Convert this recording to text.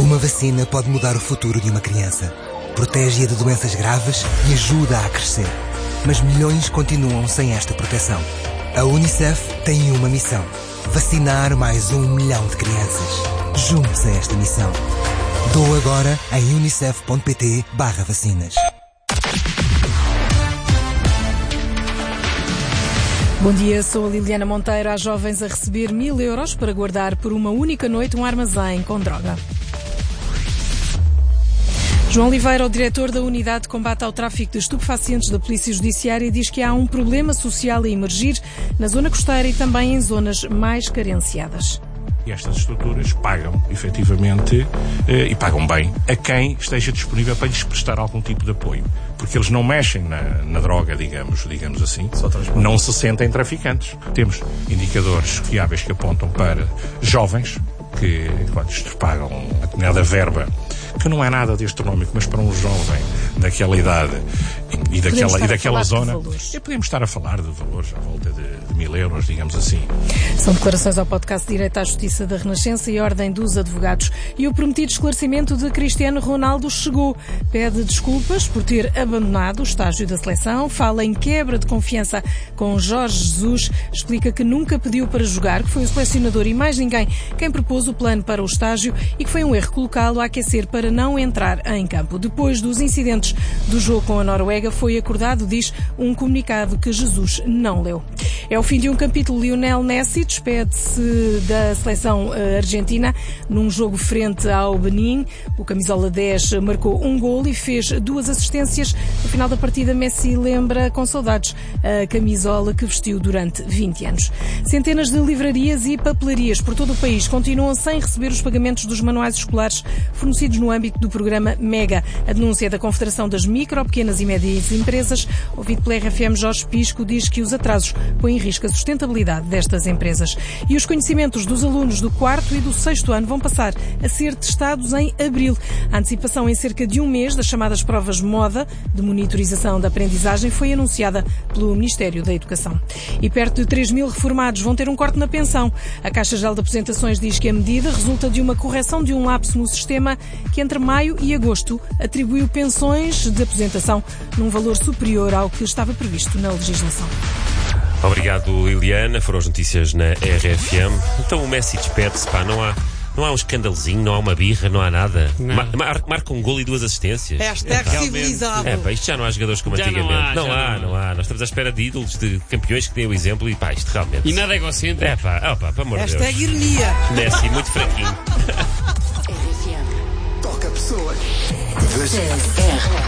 Uma vacina pode mudar o futuro de uma criança. Protege-a de doenças graves e ajuda-a a crescer. Mas milhões continuam sem esta proteção. A Unicef tem uma missão: vacinar mais 1 milhão de crianças. Junte-se a esta missão. Doa agora em unicef.pt/vacinas. Bom dia, sou a Liliana Monteiro. Há jovens a receber 1.000 euros para guardar por uma única noite um armazém com droga. João Oliveira, o diretor da Unidade de Combate ao Tráfico de Estupefacientes da Polícia Judiciária, diz que há um problema social a emergir na zona costeira e também em zonas mais carenciadas. E estas estruturas pagam, efetivamente, e pagam bem, a quem esteja disponível para lhes prestar algum tipo de apoio. Porque eles não mexem na droga, digamos assim, não se sentem traficantes. Temos indicadores fiáveis que apontam para jovens que, quando lhes pagam uma determinada verba, que não é nada de astronómico, mas para um jovem daquela idade e daquela zona, podemos estar a falar de valores à volta de 1.000 euros, digamos assim. São declarações ao podcast Direito à Justiça da Renascença e Ordem dos Advogados. E o prometido esclarecimento de Cristiano Ronaldo chegou. Pede desculpas por ter abandonado o estágio da seleção, fala em quebra de confiança com Jorge Jesus, explica que nunca pediu para jogar, que foi o selecionador e mais ninguém quem propôs o plano para o estágio e que foi um erro colocá-lo a aquecer para não entrar em campo. Depois dos incidentes do jogo com a Noruega, foi acordado, diz um comunicado que Jesus não leu. É o fim de um capítulo. Lionel Messi despede-se da seleção argentina num jogo frente ao Benin. O camisola 10 marcou um golo e fez 2 assistências. No final da partida, Messi lembra com saudades a camisola que vestiu durante 20 anos. Centenas de livrarias e papelarias por todo o país continuam sem receber os pagamentos dos manuais escolares fornecidos no âmbito do programa MEGA. A denúncia da Confederação das Micro, Pequenas e Médias Empresas, ouvido pela RFM, Jorge Pisco, diz que os atrasos põem em risco a sustentabilidade destas empresas. E os conhecimentos dos alunos do 4º e do 6º ano vão passar a ser testados em abril. A antecipação em cerca de um mês das chamadas provas MODA, de monitorização da aprendizagem, foi anunciada pelo Ministério da Educação. E perto de 3.000 reformados vão ter um corte na pensão. A Caixa Geral de Aposentações diz que a medida resulta de uma correção de um lapso no sistema que entre maio e agosto atribuiu pensões de aposentação num valor superior ao que estava previsto na legislação. Obrigado, Liliana. Foram as notícias na RFM. Então o Messi despede-se, não há um escandalozinho, não há uma birra, não há nada. Marca um golo e 2 assistências. Civilizado. Isto já não há jogadores como antigamente. Não há. Nós estamos à espera de ídolos, de campeões que deem o exemplo e isto realmente. E nada egocêntrico. Pelo amor de Deus. Ironia. Messi, muito fraquinho. Toca pessoas.